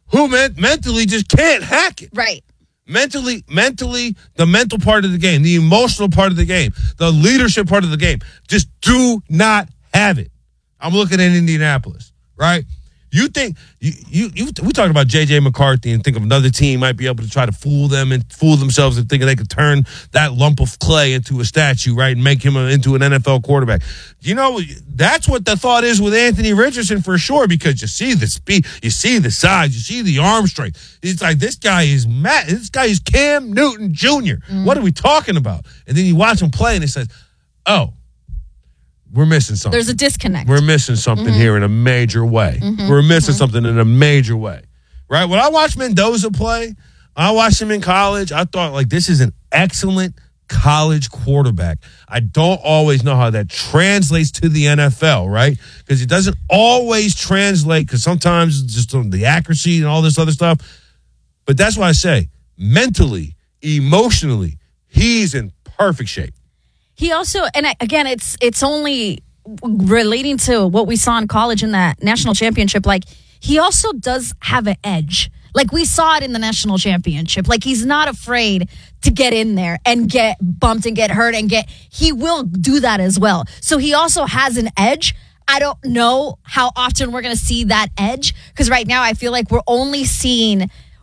who mentally just can't hack it. Right. Mentally, the mental part of the game, the emotional part of the game, the leadership part of the game, just do not have it. I'm looking at Indianapolis, right? You think we talked about J.J. McCarthy and think of another team might be able to try to fool them and fool themselves and thinking they could turn that lump of clay into a statue, right, and make him into an NFL quarterback. You know, that's what the thought is with Anthony Richardson for sure, because you see the speed, you see the size, you see the arm strength. It's like this guy is Cam Newton Jr. What are we talking about? And then you watch him play and it says, oh, we're missing something. There's a disconnect. We're missing something here in a major way. We're missing something in a major way. Right? When I watched Mendoza play, I watched him in college, I thought, like, this is an excellent college quarterback. I don't always know how that translates to the NFL, right? Because it doesn't always translate, because sometimes it's just the accuracy and all this other stuff. But that's why I say, mentally, emotionally, he's in perfect shape. He also, and again, it's only relating to what we saw in college in that national championship. Like, he also does have an edge. Like, we saw it in the national championship. Like, he's not afraid to get in there and get bumped and get hurt he will do that as well. So he also has an edge. I don't know how often we're going to see that edge, because right now I feel like we're seeing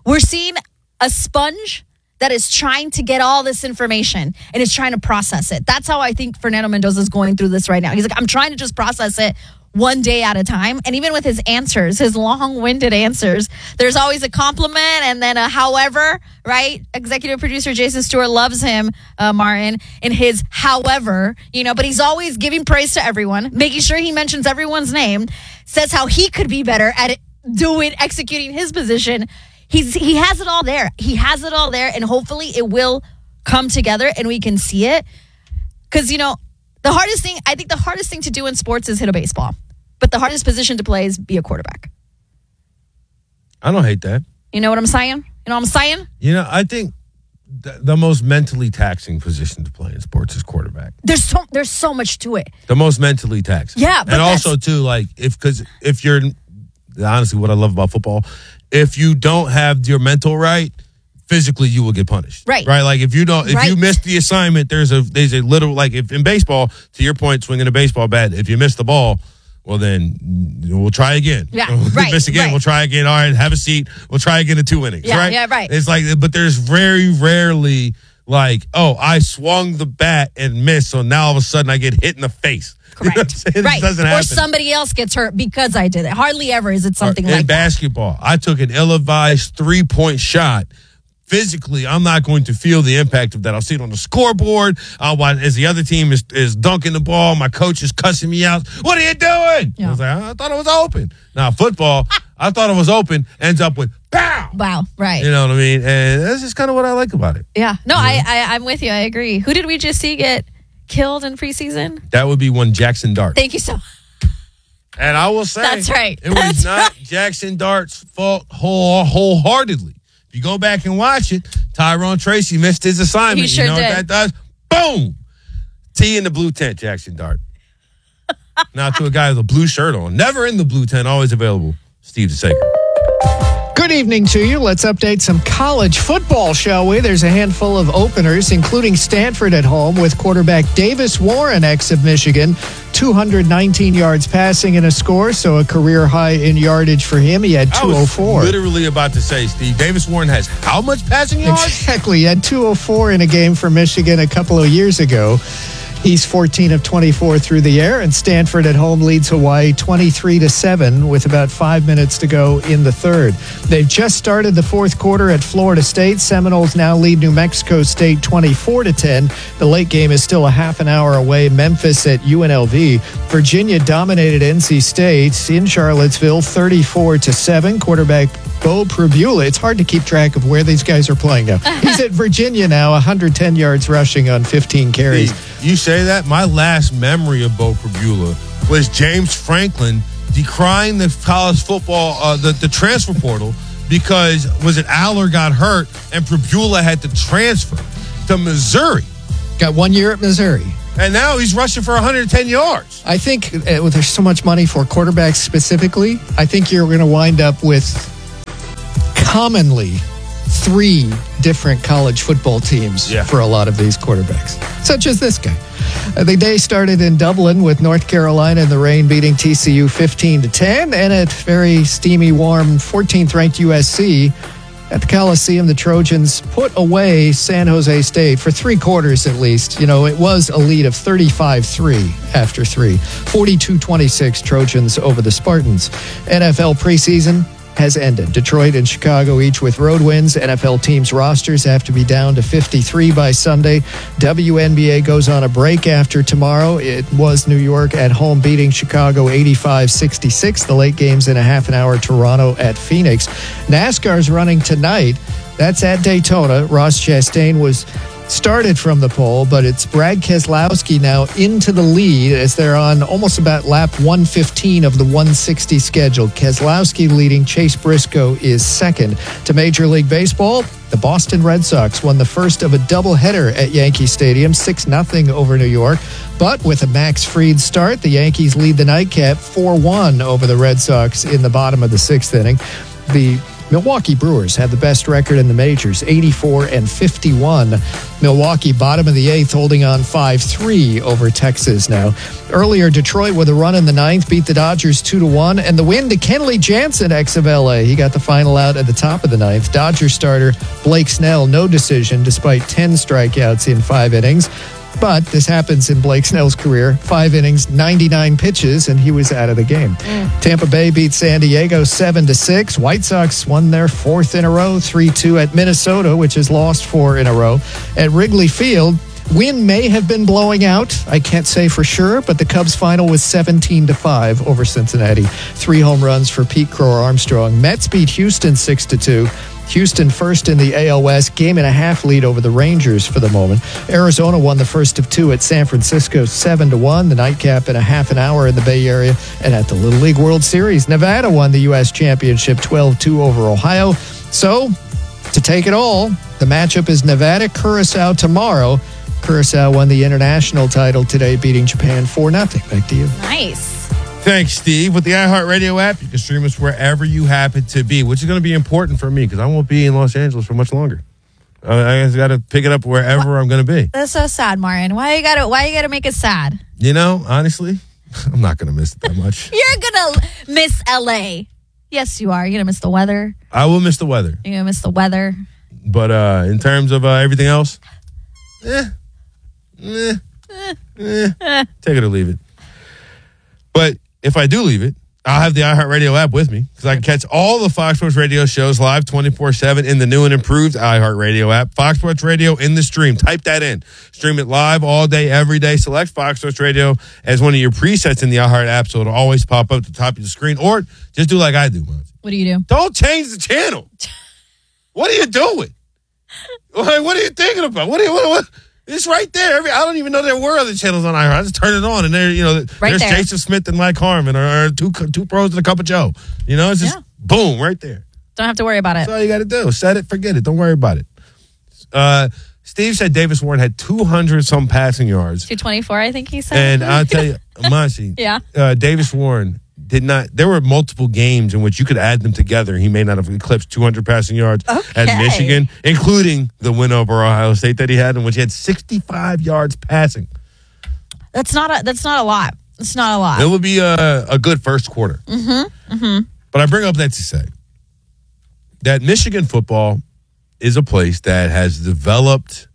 a sponge that is trying to get all this information and is trying to process it. That's how I think Fernando Mendoza is going through this right now. He's like, I'm trying to just process it one day at a time. And even with his answers, his long-winded answers, there's always a compliment and then a however, right? Executive producer Jason Stewart loves him, Martin, in his however, but he's always giving praise to everyone, making sure he mentions everyone's name, says how he could be better at executing his position. He has it all there. He has it all there, and hopefully it will come together and we can see it. Because, the hardest thing to do in sports is hit a baseball. But the hardest position to play is be a quarterback. I don't hate that. You know what I'm saying? I think the most mentally taxing position to play in sports is quarterback. There's so much to it. The most mentally taxing. Yeah. And also, too, like, if you're, honestly, what I love about football, if you don't have your mental right, physically you will get punished. Right. Like, if you miss the assignment, there's a literal, like, if in baseball, to your point, swinging a baseball bat, if you miss the ball, well, then we'll try again. Yeah, right. Miss again, we'll try again. All right, have a seat. We'll try again in 2 innings. Yeah, right? Yeah, right. It's like, but there's very rarely like, oh, I swung the bat and missed, so now all of a sudden I get hit in the face. Correct. It doesn't happen. Or somebody else gets hurt because I did it. Hardly ever is it something like that. In basketball, I took an ill-advised 3-point shot. Physically, I'm not going to feel the impact of that. I'll see it on the scoreboard. I'll watch as the other team is dunking the ball. My coach is cussing me out. What are you doing? Yeah. I was like, I thought it was open. Now, football, I thought it was open, ends up with pow. Wow, right. You know what I mean? And that's just kind of what I like about it. Yeah. No, I'm with you. I agree. Who did we just see get killed in preseason? That would be one Jackson Dart. Thank you so much. And I will say, that's right. It was not Jackson Dart's fault wholeheartedly. If you go back and watch it, Tyrone Tracy missed his assignment. He sure you know did. what that does? Boom! T in the blue tent, Jackson Dart. Now to a guy with a blue shirt on. Never in the blue tent, always available. Steve DeSaker. Good evening to you. Let's update some college football, shall we? There's a handful of openers, including Stanford at home with quarterback Davis Warren, ex of Michigan. 219 yards passing and a score, so a career high in yardage for him. He had 204. I was literally about to say, Steve, Davis Warren has how much passing yards? Exactly. He had 204 in a game for Michigan a couple of years ago. He's 14 of 24 through the air, and Stanford at home leads Hawaii 23-7 with about 5 minutes to go in the third. They've just started the fourth quarter at Florida State. Seminoles now lead New Mexico State 24-10. The late game is still a half an hour away. Memphis at UNLV. Virginia dominated NC State in Charlottesville 34-7. Quarterback Bo Prabula. It's hard to keep track of where these guys are playing now. He's at Virginia now, 110 yards rushing on 15 carries. You say that? My last memory of Bo Prabula was James Franklin decrying the college football, the transfer portal, because Aller got hurt and Prabula had to transfer to Missouri. Got 1 year at Missouri. And now he's rushing for 110 yards. I think there's so much money for quarterbacks specifically. I think you're going to wind up with commonly 3 different college football teams for a lot of these quarterbacks, such as this guy. The day started in Dublin with North Carolina in the rain beating TCU 15-10, and at very steamy, warm 14th-ranked USC at the Coliseum, the Trojans put away San Jose State for 3 quarters at least. You know, it was a lead of 35-3 after 3. 42-26 Trojans over the Spartans. NFL preseason has ended. Detroit and Chicago each with road wins. NFL teams' rosters have to be down to 53 by Sunday. WNBA goes on a break after tomorrow. It was New York at home beating Chicago 85-66. The late games in a half an hour. Toronto at Phoenix. NASCAR's running tonight. That's at Daytona. Ross Chastain was started from the pole, but it's Brad Keselowski now into the lead as they're on almost about lap 115 of the 160 schedule. Keselowski leading. Chase Briscoe is second. To Major League Baseball, the Boston Red Sox won the first of a doubleheader at Yankee Stadium, 6-0 over New York. But with a Max Fried start, the Yankees lead the nightcap 4-1 over the Red Sox in the bottom of the 6th inning. The Milwaukee Brewers had the best record in the majors, 84-51. Milwaukee, bottom of the 8th, holding on 5-3 over Texas now. Earlier, Detroit, with a run in the 9th, beat the Dodgers 2-1. And the win to Kenley Jansen, ex of LA. He got the final out at the top of the 9th. Dodger starter Blake Snell, no decision, despite 10 strikeouts in 5 innings. But this happens in Blake Snell's career. 5 innings, 99 pitches, and he was out of the game. Tampa Bay beat San Diego 7-6. White Sox won their 4th in a row, 3-2 at Minnesota, which has lost 4 in a row. At Wrigley Field, wind may have been blowing out. I can't say for sure, but the Cubs' final was 17-5 over Cincinnati. 3 home runs for Pete Crow-Armstrong. Mets beat Houston 6-2. Houston first in the AL West, game and a half lead over the Rangers for the moment. Arizona won the first of 2 at San Francisco 7-1. The nightcap in a half an hour in the Bay Area. And at the Little League World Series, Nevada won the U.S. Championship 12-2 over Ohio. So, to take it all, the matchup is Nevada-Curacao tomorrow. Curacao won the international title today, beating Japan 4-0. Back to you. Nice. Thanks, Steve. With the iHeartRadio app, you can stream us wherever you happen to be, which is going to be important for me because I won't be in Los Angeles for much longer. I just got to pick it up wherever I'm going to be. That's so sad, Martin. Why you gotta make it sad? You know, honestly, I'm not going to miss it that much. You're gonna miss LA. Yes, you are. You're gonna miss the weather. I will miss the weather. You're gonna miss the weather. But in terms of everything else, take it or leave it. But if I do leave it, I'll have the iHeartRadio app with me because I can catch all the Fox Sports Radio shows live 24/7 in the new and improved iHeartRadio app. Fox Sports Radio in the stream. Type that in. Stream it live all day, every day. Select Fox Sports Radio as one of your presets in the iHeart app so it'll always pop up at the top of the screen. Or just do like I do, Monty. What do you do? Don't change the channel. What are you doing? What are you thinking about? What? It's right there. I don't even know there were other channels on iHeart. I just turn it on, and there's there. Jason Smith and Mike Harmon, or two pros and a cup of Joe. It's just boom right there. Don't have to worry about it. That's all you got to do. Set it, forget it. Don't worry about it. Steve said Davis Warren had 200-some passing yards. 224, I think he said. And I'll tell you, Monty, Davis Warren did not. There were multiple games in which you could add them together. He may not have eclipsed 200 passing yards at Michigan, including the win over Ohio State that he had, in which he had 65 yards passing. That's not a lot. It's not a lot. It would be a good first quarter. But I bring up that to say that Michigan football is a place that has developed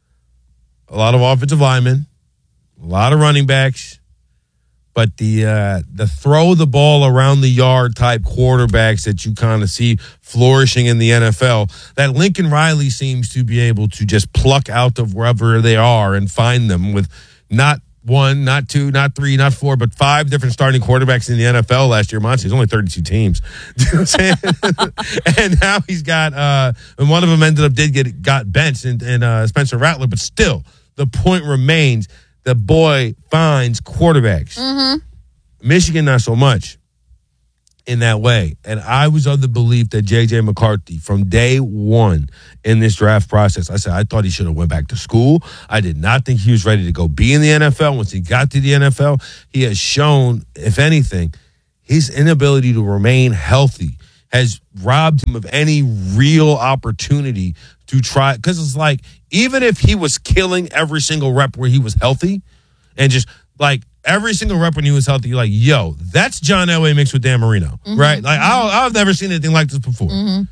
a lot of offensive linemen, a lot of running backs. But the throw the ball around the yard type quarterbacks that you kind of see flourishing in the NFL, that Lincoln Riley seems to be able to just pluck out of wherever they are and find them with not 1, not 2, not 3, not 4, but 5 different starting quarterbacks in the NFL last year. Monty, there's only 32 teams. You know what I'm saying? And now he's got, and one of them got benched in Spencer Rattler, but still, the point remains. The boy finds quarterbacks. Michigan, not so much in that way. And I was of the belief that J.J. McCarthy, from day one in this draft process, I thought he should have went back to school. I did not think he was ready to go be in the NFL. Once he got to the NFL, he has shown, if anything, his inability to remain healthy has robbed him of any real opportunity to try. Because it's like, even if he was killing every single rep where he was healthy, and just like every single rep when he was healthy, you're like, yo, that's John Elway mixed with Dan Marino, right? Like, I've never seen anything like this before.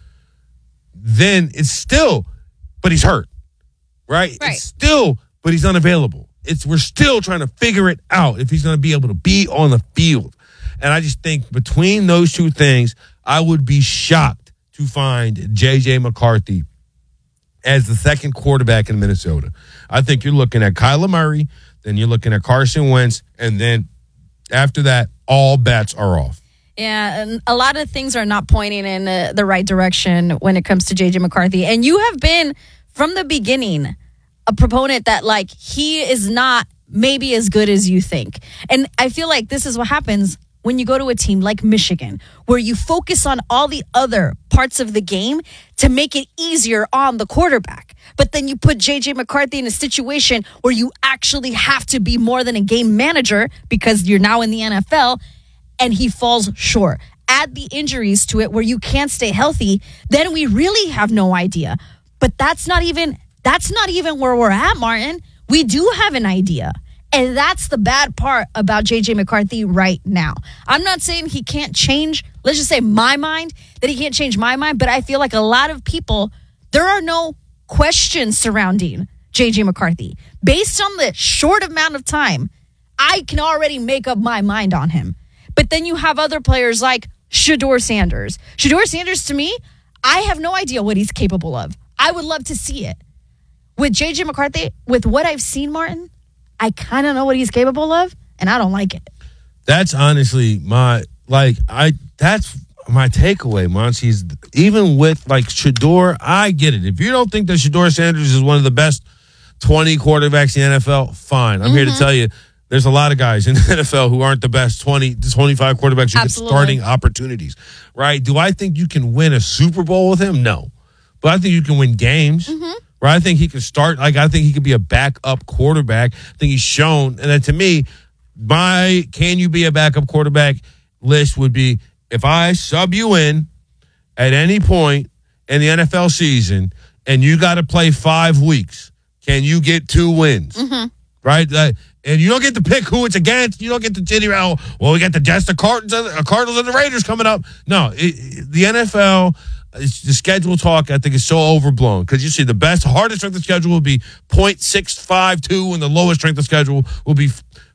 Then it's still, but he's hurt, right? It's still, but he's unavailable. We're still trying to figure it out if he's going to be able to be on the field. And I just think between those two things, I would be shocked to find J.J. McCarthy as the second quarterback in Minnesota. I think you're looking at Kyler Murray, then you're looking at Carson Wentz, and then after that, all bets are off. Yeah, and a lot of things are not pointing in the right direction when it comes to J.J. McCarthy. And you have been, from the beginning, a proponent that, like, he is not maybe as good as you think. And I feel like this is what happens when you go to a team like Michigan, where you focus on all the other parts of the game to make it easier on the quarterback. But then you put J.J. McCarthy in a situation where you actually have to be more than a game manager because you're now in the NFL, and he falls short. Add the injuries to it where you can't stay healthy, then we really have no idea. But that's not even where we're at, Martin. We do have an idea. And that's the bad part about J.J. McCarthy right now. I'm not saying he can't change, let's just say my mind, that he can't change my mind, but I feel like a lot of people, there are no questions surrounding J.J. McCarthy. Based on the short amount of time, I can already make up my mind on him. But then you have other players like Shedeur Sanders. Shedeur Sanders, to me, I have no idea what he's capable of. I would love to see it. With J.J. McCarthy, with what I've seen, Martin, I kind of know what he's capable of, and I don't like it. That's honestly that's my takeaway, Monty. Even with, like, Shedeur, I get it. If you don't think that Shedeur Sanders is one of the best 20 quarterbacks in the NFL, fine. I'm here to tell you, there's a lot of guys in the NFL who aren't the best 20 to 25 quarterbacks who get starting opportunities, right? Do I think you can win a Super Bowl with him? No. But I think you can win games. Right? I think he can start. Like, I think he could be a backup quarterback. I think he's shown. And then to me, my can you be a backup quarterback list would be, if I sub you in at any point in the NFL season and you got to play 5 weeks, can you get 2 wins? Right? And you don't get to pick who it's against. You don't get to titty around, well, we got the Jets, the Cardinals, and the Raiders coming up. No, the NFL, the schedule talk, I think, is so overblown because you see the hardest strength of schedule will be 0.652 and the lowest strength of schedule will be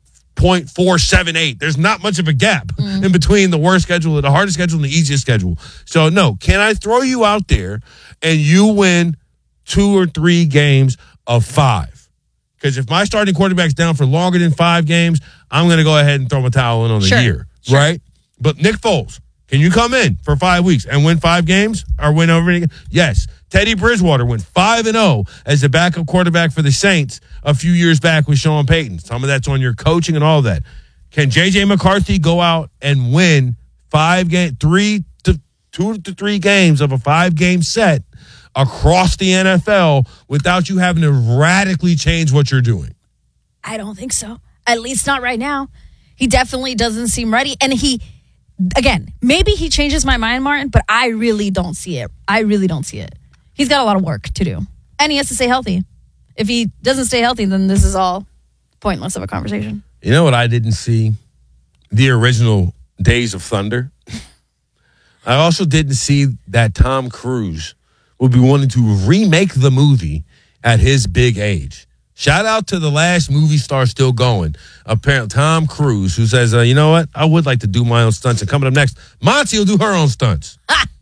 0.478. There's not much of a gap in between the worst schedule, the hardest schedule, and the easiest schedule. So, no, can I throw you out there and you win 2 or 3 games of 5? Because if my starting quarterback's down for longer than 5 games, I'm going to go ahead and throw my towel in on the year, right? But Nick Foles, can you come in for 5 weeks and win 5 games or win over any? Yes. Teddy Bridgewater went 5-0 as the backup quarterback for the Saints a few years back with Sean Payton. Some of that's on your coaching and all of that. Can J.J. McCarthy go out and win 2 to 3 games of a 5-game set across the NFL without you having to radically change what you're doing? I don't think so. At least not right now. He definitely doesn't seem ready. And again, maybe he changes my mind, Martin, but I really don't see it. He's got a lot of work to do. And he has to stay healthy. If he doesn't stay healthy, then this is all pointless of a conversation. You know what I didn't see? The original Days of Thunder. I also didn't see that Tom Cruise would be wanting to remake the movie at his big age. Shout out to the last movie star still going, apparently Tom Cruise, who says, you know what? I would like to do my own stunts. And coming up next, Monty will do her own stunts.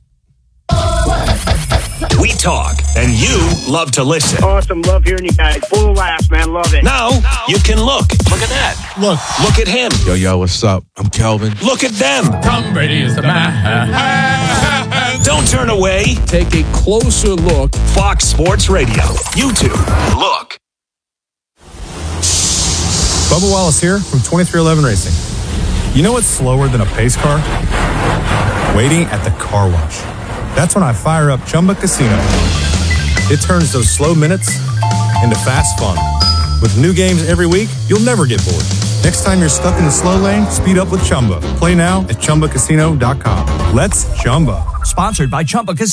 We talk, and you love to listen. Awesome. Love hearing you guys. Full of laughs, man. Love it. Now you can look. Look at that. Look at him. Yo, what's up? I'm Kelvin. Look at them. Tom Brady is the man. Don't turn away. Take a closer look. Fox Sports Radio. YouTube. Look. Bubba Wallace here from 2311 Racing. You know what's slower than a pace car? Waiting at the car wash. That's when I fire up Chumba Casino. It turns those slow minutes into fast fun. With new games every week, you'll never get bored. Next time you're stuck in the slow lane, speed up with Chumba. Play now at ChumbaCasino.com. Let's Chumba. Sponsored by Chumba Casino.